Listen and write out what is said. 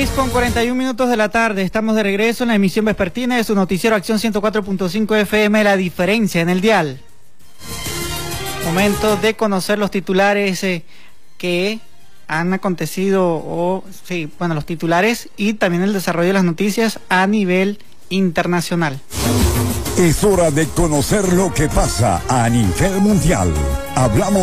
6:41 de la tarde, estamos de regreso en la emisión vespertina de su noticiero Acción 104.5 FM, La Diferencia en el dial. Momento de conocer los titulares que han acontecido, los titulares y también el desarrollo de las noticias a nivel internacional. Es hora de conocer lo que pasa a nivel mundial. Hablamos